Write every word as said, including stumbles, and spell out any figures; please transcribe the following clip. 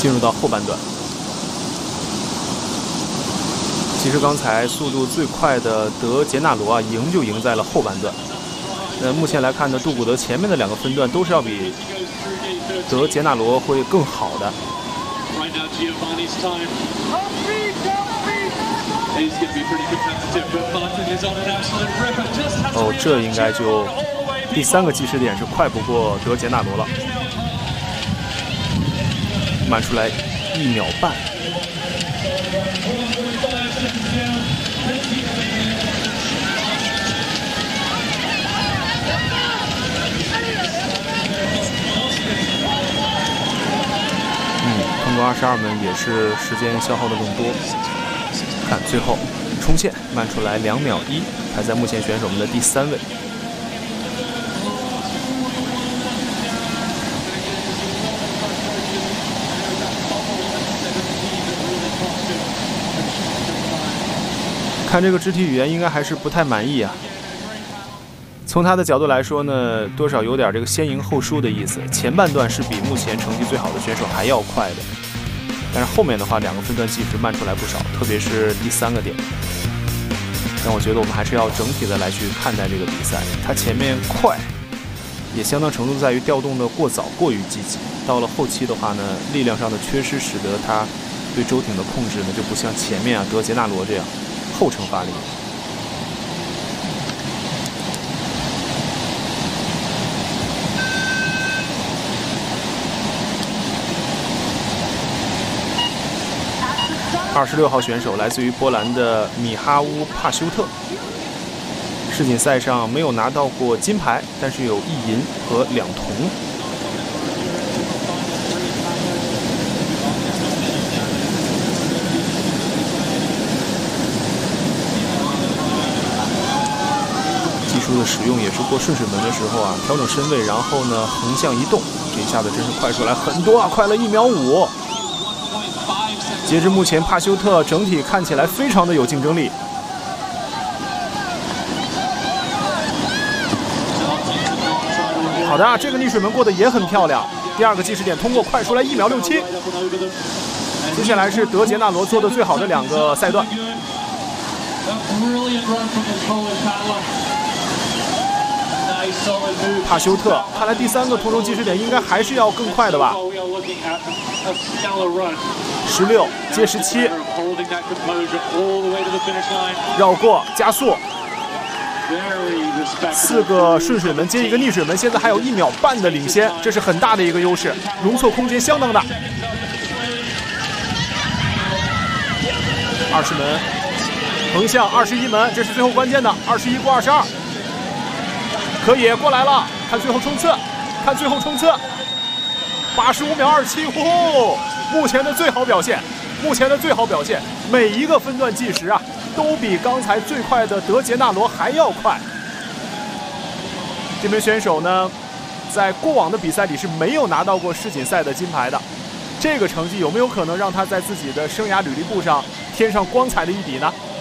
进入到后半段。其实刚才速度最快的德杰纳罗啊，赢就赢在了后半段。那目前来看呢，杜古德前面的两个分段都是要比德杰纳罗会更好的。哦，这应该就第三个计时点是快不过德杰纳罗了，慢出来一秒半。通过二十二门也是时间消耗的更多。看最后冲线慢出来两秒一，排在目前选手们的第三位。看这个肢体语言，应该还是不太满意啊。从他的角度来说呢，多少有点这个先赢后输的意思。前半段是比目前成绩最好的选手还要快的，但是后面的话，两个分段计时慢出来不少，特别是第三个点。但我觉得我们还是要整体的来去看待这个比赛。他前面快，也相当程度在于调动的过早、过于积极。到了后期的话呢，力量上的缺失，使得他对周挺的控制呢，就不像前面啊德杰纳罗这样后程发力。二十六号选手来自于波兰的米哈乌帕修特，世锦赛上没有拿到过金牌，但是有一银和两铜。技术的使用也是过顺水门的时候啊，调整身位，然后呢横向移动，这一下子真是快出来很多啊，快了一秒五。截至目前，帕修特整体看起来非常的有竞争力。好的，这个逆水门过得也很漂亮。第二个计时点通过，快出来一秒六七。接下来是德杰纳罗做的最好的两个赛段。帕修特，看来第三个途中计时点应该还是要更快的吧。十六接十七，绕过加速，四个顺水门接一个逆水门，现在还有一秒半的领先，这是很大的一个优势，容错空间相当大。二十门横向二十一门，这是最后关键的，二十一过二十二，可以过来了，看最后冲刺，看最后冲刺，八十五秒二七，呼！目前的最好表现，目前的最好表现，每一个分段计时啊，都比刚才最快的德杰纳罗还要快。这名选手呢，在过往的比赛里是没有拿到过世锦赛的金牌的，这个成绩有没有可能让他在自己的生涯履历簿上添上光彩的一笔呢？